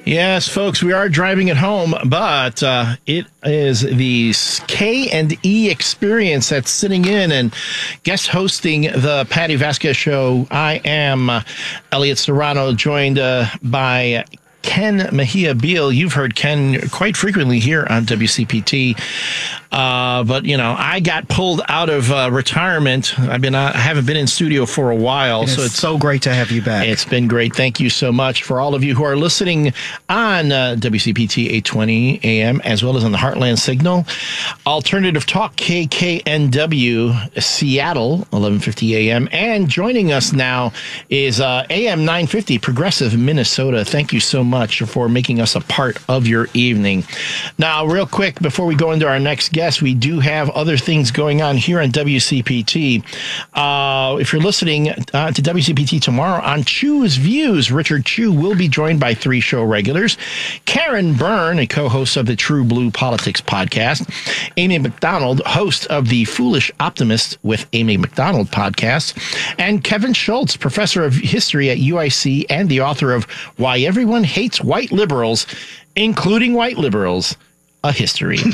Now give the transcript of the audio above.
Yes, folks, we are driving it home, but it is the K&E experience that's sitting in and guest hosting the Patty Vasquez Show. I am Elliot Serrano, joined by Ken Mejia Beal. You've heard Ken quite frequently here on WCPT. But, you know, I got pulled out of retirement. I haven't been in studio for a while. So it's so great to have you back. It's been great. Thank you so much for all of you who are listening on WCPT 820 AM as well as on the Heartland Signal. Alternative Talk KKNW Seattle 1150 AM. And joining us now is AM 950 Progressive Minnesota. Thank you so much for making us a part of your evening. Now, real quick, before we go into our next guest, we do have other things going on here on WCPT. If you're listening to WCPT tomorrow on Chew's Views, Richard Chew will be joined by 3 show regulars. Karen Byrne, a co-host of the True Blue Politics podcast. Amy McDonald, host of the Foolish Optimist with Amy McDonald podcast. And Kevin Schultz, professor of history at UIC and the author of Why Everyone Hates White Liberals, Including White Liberals, A History.